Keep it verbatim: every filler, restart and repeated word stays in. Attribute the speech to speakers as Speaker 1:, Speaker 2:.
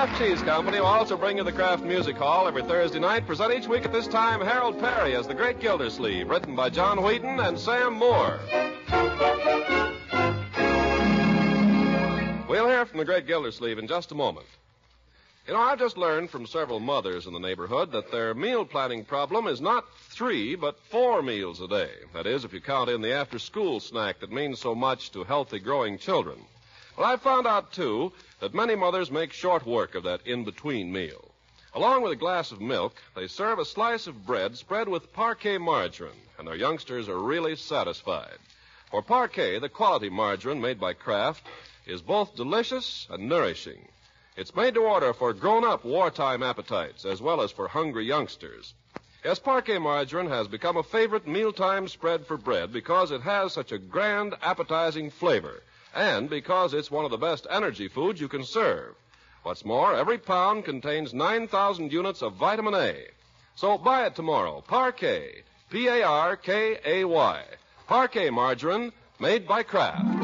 Speaker 1: Kraft Cheese Company will also bring you the Kraft Music Hall every Thursday night. Present each week at this time Harold Perry as the Great Gildersleeve, written by John Wheaton and Sam Moore. We'll hear from the Great Gildersleeve in just a moment. You know, I've just learned from several mothers in the neighborhood that their meal planning problem is not three, but four meals a day. That is, if you count in the after-school snack that means so much to healthy, growing children. Well, I found out, too, that many mothers make short work of that in-between meal. Along with a glass of milk, they serve a slice of bread spread with Parquet margarine, and their youngsters are really satisfied. For Parquet, the quality margarine made by Kraft, is both delicious and nourishing. It's made to order for grown-up wartime appetites as well as for hungry youngsters. Yes, Parquet margarine has become a favorite mealtime spread for bread because it has such a grand, appetizing flavor, and because it's one of the best energy foods you can serve. What's more, every pound contains nine thousand units of vitamin A. So buy it tomorrow. Parquet, P A R K A Y. Parquet margarine made by Kraft.